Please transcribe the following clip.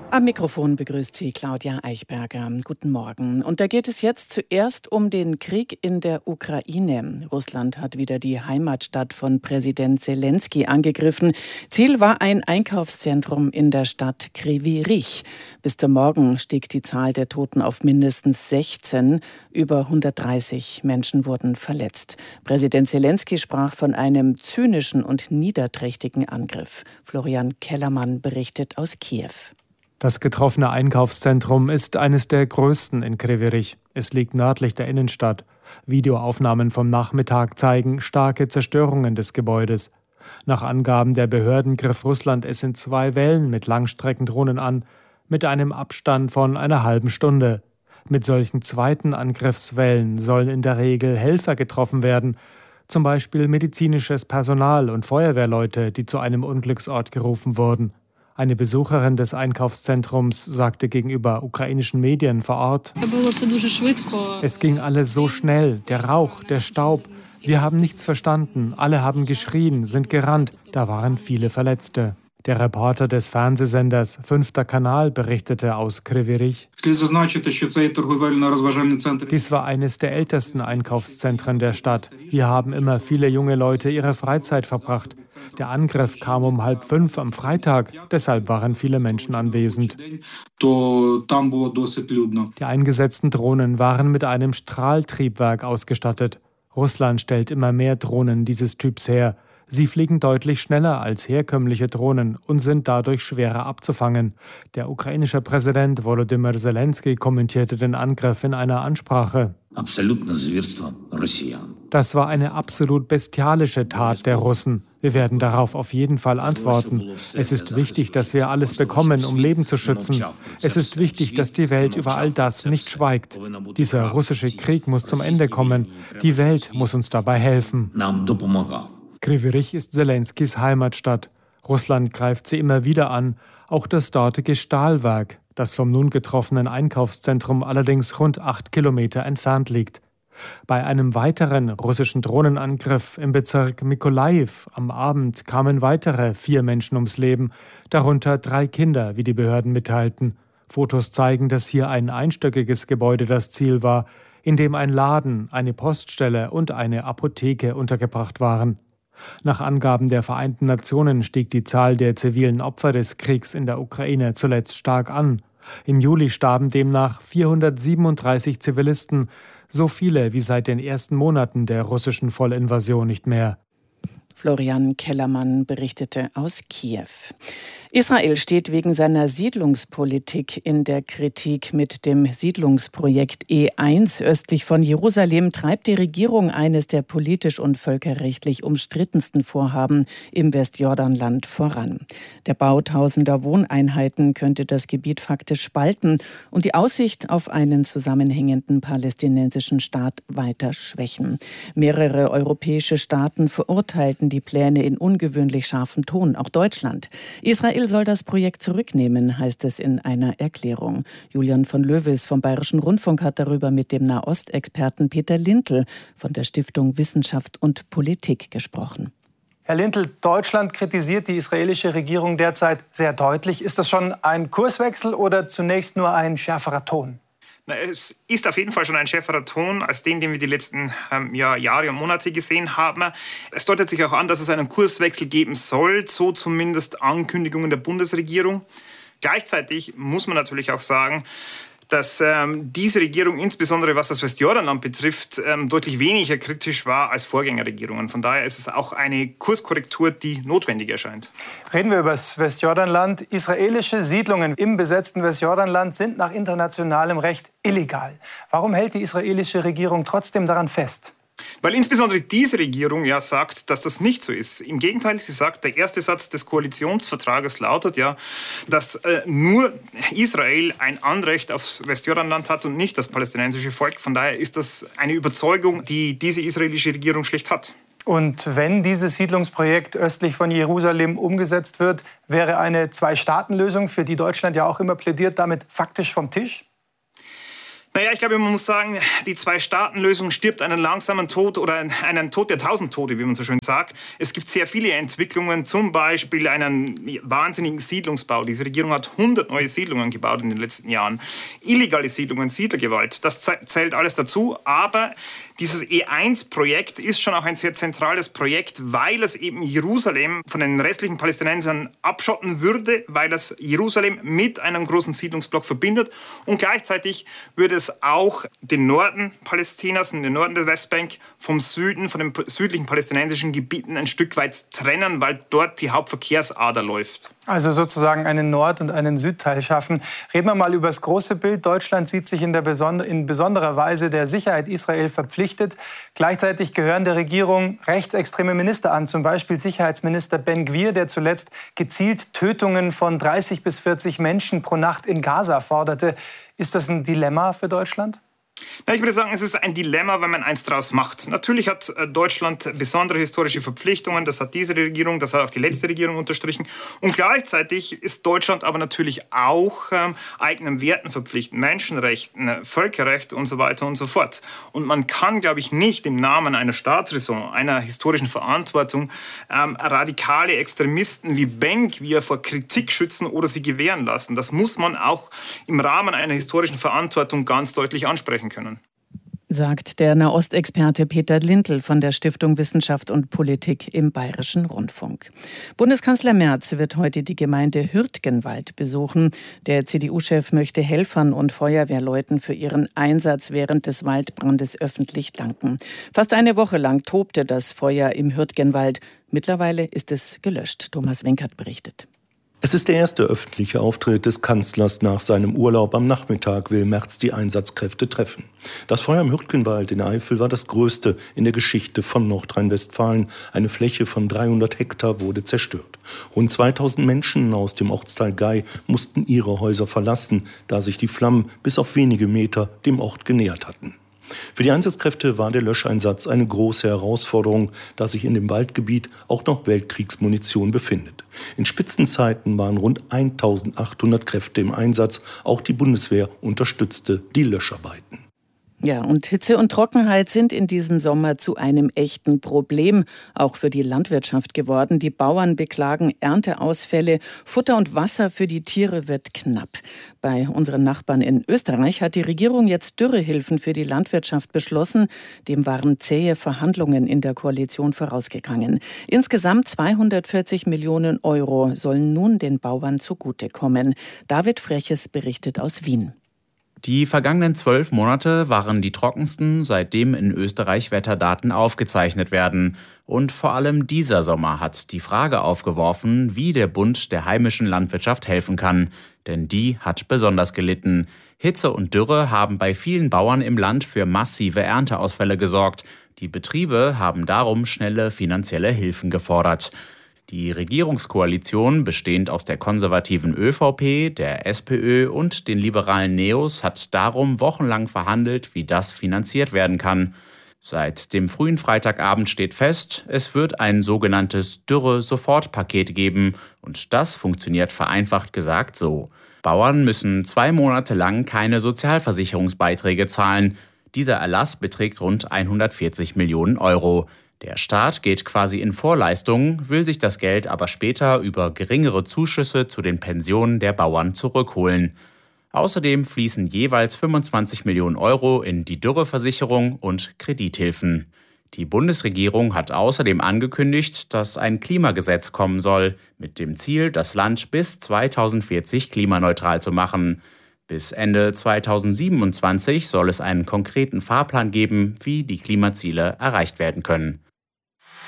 Am Mikrofon begrüßt Sie Claudia Eichberger. Guten Morgen. Und da geht es jetzt zuerst um den Krieg in der Ukraine. Russland hat wieder die Heimatstadt von Präsident Selenskyj angegriffen. Ziel war ein Einkaufszentrum in der Stadt Kryvyi Rih. Bis zum Morgen stieg die Zahl der Toten auf mindestens 16. Über 130 Menschen wurden verletzt. Präsident Selenskyj sprach von einem zynischen und niederträchtigen Angriff. Florian Kellermann berichtet aus Kiew. Das getroffene Einkaufszentrum ist eines der größten in Kryvyi Rih. Es liegt nördlich der Innenstadt. Videoaufnahmen vom Nachmittag zeigen starke Zerstörungen des Gebäudes. Nach Angaben der Behörden griff Russland es in 2 Wellen mit Langstreckendrohnen an, mit einem Abstand von einer halben Stunde. Mit solchen zweiten Angriffswellen sollen in der Regel Helfer getroffen werden, zum Beispiel medizinisches Personal und Feuerwehrleute, die zu einem Unglücksort gerufen wurden. Eine Besucherin des Einkaufszentrums sagte gegenüber ukrainischen Medien vor Ort: Es ging alles so schnell, der Rauch, der Staub. Wir haben nichts verstanden, alle haben geschrien, sind gerannt, da waren viele Verletzte. Der Reporter des Fernsehsenders 5. Kanal berichtete aus Kryvyi Rih. Dies war eines der ältesten Einkaufszentren der Stadt. Hier haben immer viele junge Leute ihre Freizeit verbracht. Der Angriff kam um 4:30 am Freitag, deshalb waren viele Menschen anwesend. Die eingesetzten Drohnen waren mit einem Strahltriebwerk ausgestattet. Russland stellt immer mehr Drohnen dieses Typs her. Sie fliegen deutlich schneller als herkömmliche Drohnen und sind dadurch schwerer abzufangen. Der ukrainische Präsident Volodymyr Selenskyj kommentierte den Angriff in einer Ansprache. Das war eine absolut bestialische Tat der Russen. Wir werden darauf auf jeden Fall antworten. Es ist wichtig, dass wir alles bekommen, um Leben zu schützen. Es ist wichtig, dass die Welt über all das nicht schweigt. Dieser russische Krieg muss zum Ende kommen. Die Welt muss uns dabei helfen. Kryvyi Rih ist Selenskyjs Heimatstadt. Russland greift sie immer wieder an, auch das dortige Stahlwerk, das vom nun getroffenen Einkaufszentrum allerdings rund 8 Kilometer entfernt liegt. Bei einem weiteren russischen Drohnenangriff im Bezirk Mykolajiw am Abend kamen weitere 4 Menschen ums Leben, darunter 3 Kinder, wie die Behörden mitteilten. Fotos zeigen, dass hier ein einstöckiges Gebäude das Ziel war, in dem ein Laden, eine Poststelle und eine Apotheke untergebracht waren. Nach Angaben der Vereinten Nationen stieg die Zahl der zivilen Opfer des Kriegs in der Ukraine zuletzt stark an. Im Juli starben demnach 437 Zivilisten, so viele wie seit den ersten Monaten der russischen Vollinvasion nicht mehr. Florian Kellermann berichtete aus Kiew. Israel steht wegen seiner Siedlungspolitik in der Kritik. Mit dem Siedlungsprojekt E1 östlich von Jerusalem treibt die Regierung eines der politisch und völkerrechtlich umstrittensten Vorhaben im Westjordanland voran. Der Bau tausender Wohneinheiten könnte das Gebiet faktisch spalten und die Aussicht auf einen zusammenhängenden palästinensischen Staat weiter schwächen. Mehrere europäische Staaten verurteilten die Pläne in ungewöhnlich scharfem Ton, auch Deutschland. Israel soll das Projekt zurücknehmen, heißt es in einer Erklärung. Julian von Löwes vom Bayerischen Rundfunk hat darüber mit dem Nahostexperten Peter Lintl von der Stiftung Wissenschaft und Politik gesprochen. Herr Lintl, Deutschland kritisiert die israelische Regierung derzeit sehr deutlich. Ist das schon ein Kurswechsel oder zunächst nur ein schärferer Ton? Es ist auf jeden Fall schon ein schärferer Ton als den wir die letzten Jahre und Monate gesehen haben. Es deutet sich auch an, dass es einen Kurswechsel geben soll, so zumindest Ankündigungen der Bundesregierung. Gleichzeitig muss man natürlich auch sagen, dass diese Regierung, insbesondere was das Westjordanland betrifft, deutlich weniger kritisch war als Vorgängerregierungen. Von daher ist es auch eine Kurskorrektur, die notwendig erscheint. Reden wir über das Westjordanland. Israelische Siedlungen im besetzten Westjordanland sind nach internationalem Recht illegal. Warum hält die israelische Regierung trotzdem daran fest? Weil insbesondere diese Regierung ja sagt, dass das nicht so ist. Im Gegenteil, sie sagt, der erste Satz des Koalitionsvertrages lautet ja, dass nur Israel ein Anrecht aufs Westjordanland hat und nicht das palästinensische Volk. Von daher ist das eine Überzeugung, die diese israelische Regierung schlicht hat. Und wenn dieses Siedlungsprojekt östlich von Jerusalem umgesetzt wird, wäre eine Zwei-Staaten-Lösung, für die Deutschland ja auch immer plädiert, damit faktisch vom Tisch? Naja, ich glaube, man muss sagen, die Zwei-Staaten-Lösung stirbt einen langsamen Tod oder einen Tod der 1000 Tote, wie man so schön sagt. Es gibt sehr viele Entwicklungen, zum Beispiel einen wahnsinnigen Siedlungsbau. Diese Regierung hat 100 neue Siedlungen gebaut in den letzten Jahren. Illegale Siedlungen, Siedlergewalt, das zählt alles dazu. Aber dieses E1-Projekt ist schon auch ein sehr zentrales Projekt, weil es eben Jerusalem von den restlichen Palästinensern abschotten würde, weil es Jerusalem mit einem großen Siedlungsblock verbindet. Und gleichzeitig würde es auch den Norden Palästinas und den Norden der Westbank vom Süden, von den südlichen palästinensischen Gebieten ein Stück weit trennen, weil dort die Hauptverkehrsader läuft. Also sozusagen einen Nord- und einen Südteil schaffen. Reden wir mal über das große Bild. Deutschland sieht sich in besonderer Weise der Sicherheit Israel verpflichtet. Gleichzeitig gehören der Regierung rechtsextreme Minister an, zum Beispiel Sicherheitsminister Ben-Gvir, der zuletzt gezielt Tötungen von 30 bis 40 Menschen pro Nacht in Gaza forderte. Ist das ein Dilemma für Deutschland? Na, ich würde sagen, es ist ein Dilemma, wenn man eins daraus macht. Natürlich hat Deutschland besondere historische Verpflichtungen. Das hat diese Regierung, das hat auch die letzte Regierung unterstrichen. Und gleichzeitig ist Deutschland aber natürlich auch eigenen Werten verpflichtet. Menschenrechten, Völkerrecht und so weiter und so fort. Und man kann, glaube ich, nicht im Namen einer Staatsräson, einer historischen Verantwortung, radikale Extremisten wie Ben-Gvir vor Kritik schützen oder sie gewähren lassen. Das muss man auch im Rahmen einer historischen Verantwortung ganz deutlich ansprechen können. Sagt der Nahostexperte Peter Lintl von der Stiftung Wissenschaft und Politik im Bayerischen Rundfunk. Bundeskanzler Merz wird heute die Gemeinde Hürtgenwald besuchen. Der CDU-Chef möchte Helfern und Feuerwehrleuten für ihren Einsatz während des Waldbrandes öffentlich danken. Fast eine Woche lang tobte das Feuer im Hürtgenwald. Mittlerweile ist es gelöscht. Thomas Wenkert berichtet. Es ist der erste öffentliche Auftritt des Kanzlers nach seinem Urlaub. Am Nachmittag will Merz die Einsatzkräfte treffen. Das Feuer im Hürtgenwald in der Eifel war das größte in der Geschichte von Nordrhein-Westfalen. Eine Fläche von 300 Hektar wurde zerstört. Rund 2000 Menschen aus dem Ortsteil Gei mussten ihre Häuser verlassen, da sich die Flammen bis auf wenige Meter dem Ort genähert hatten. Für die Einsatzkräfte war der Löscheinsatz eine große Herausforderung, da sich in dem Waldgebiet auch noch Weltkriegsmunition befindet. In Spitzenzeiten waren rund 1800 Kräfte im Einsatz. Auch die Bundeswehr unterstützte die Löscharbeiten. Ja, und Hitze und Trockenheit sind in diesem Sommer zu einem echten Problem, auch für die Landwirtschaft geworden. Die Bauern beklagen Ernteausfälle, Futter und Wasser für die Tiere wird knapp. Bei unseren Nachbarn in Österreich hat die Regierung jetzt Dürrehilfen für die Landwirtschaft beschlossen. Dem waren zähe Verhandlungen in der Koalition vorausgegangen. Insgesamt 240 Millionen Euro sollen nun den Bauern zugutekommen. David Freches berichtet aus Wien. Die vergangenen 12 Monate waren die trockensten, seitdem in Österreich Wetterdaten aufgezeichnet werden. Und vor allem dieser Sommer hat die Frage aufgeworfen, wie der Bund der heimischen Landwirtschaft helfen kann. Denn die hat besonders gelitten. Hitze und Dürre haben bei vielen Bauern im Land für massive Ernteausfälle gesorgt. Die Betriebe haben darum schnelle finanzielle Hilfen gefordert. Die Regierungskoalition, bestehend aus der konservativen ÖVP, der SPÖ und den liberalen Neos, hat darum wochenlang verhandelt, wie das finanziert werden kann. Seit dem frühen Freitagabend steht fest, es wird ein sogenanntes Dürre-Sofortpaket geben. Und das funktioniert vereinfacht gesagt so. Bauern müssen 2 Monate lang keine Sozialversicherungsbeiträge zahlen. Dieser Erlass beträgt rund 140 Millionen Euro. Der Staat geht quasi in Vorleistungen, will sich das Geld aber später über geringere Zuschüsse zu den Pensionen der Bauern zurückholen. Außerdem fließen jeweils 25 Millionen Euro in die Dürreversicherung und Kredithilfen. Die Bundesregierung hat außerdem angekündigt, dass ein Klimagesetz kommen soll, mit dem Ziel, das Land bis 2040 klimaneutral zu machen. Bis Ende 2027 soll es einen konkreten Fahrplan geben, wie die Klimaziele erreicht werden können.